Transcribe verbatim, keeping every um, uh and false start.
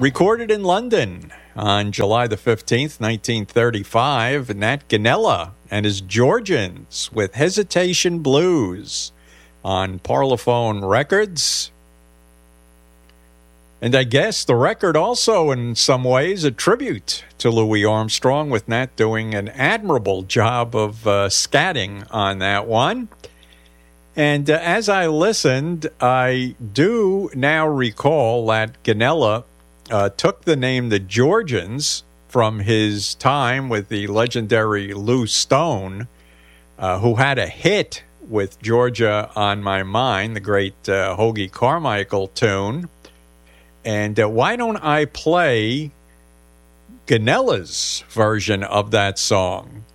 Recorded in London on July the fifteenth, nineteen thirty-five, Nat Ganella and his Georgians with Hesitation Blues on Parlophone Records. And I guess the record also, in some ways, a tribute to Louis Armstrong, with Nat doing an admirable job of uh, scatting on that one. And uh, as I listened, I do now recall that Ganella uh, took the name the Georgians from his time with the legendary Lou Stone, uh, who had a hit with Georgia on My Mind, the great uh, Hoagie Carmichael tune. And uh, why don't I play Ganella's version of that song?